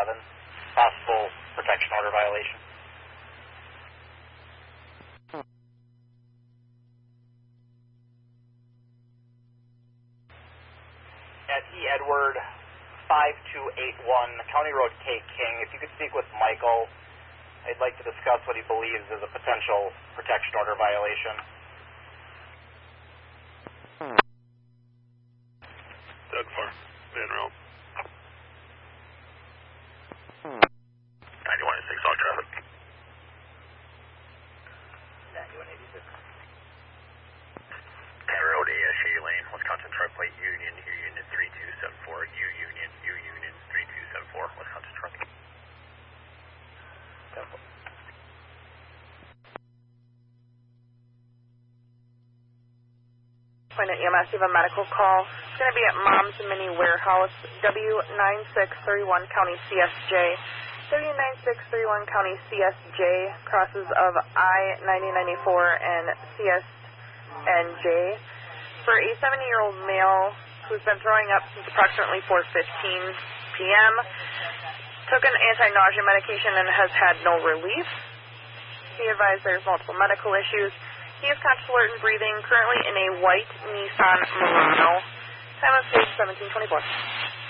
11. Possible protection order violation. At E. Edward 5281, County Road K. King. If you could speak with Michael, I'd like to discuss what he believes is a potential protection order violation. Doug Farr, Van Roll. 91-6, all traffic. 9186. County Road, ASA Lane, Wisconsin truck plate Union, U Unit 3274, U Union 3274, Wisconsin truck. Point at EMS, you have a medical call. It's going to be at Mom's Mini Warehouse, W9631 County CSJ. W9631 County CSJ, crosses of I-9094 and CSNJ. For a 70-year-old male who's been throwing up since approximately 4:15 p.m., took an anti-nausea medication and has had no relief. Be advised there's multiple medical issues. He is conscious, alert, and breathing, currently in a white Nissan Murano. Time of stage 1724.